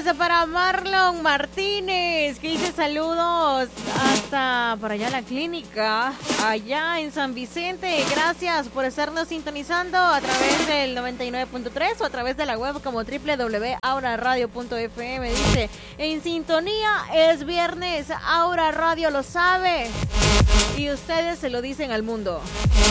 para Marlon Martínez, que dice saludos hasta por allá la clínica, allá en San Vicente. Gracias por estarnos sintonizando a través del 99.3 o a través de la web como www.auraradio.fm. Dice, en sintonía, es viernes, Aura Radio lo sabe y ustedes se lo dicen al mundo.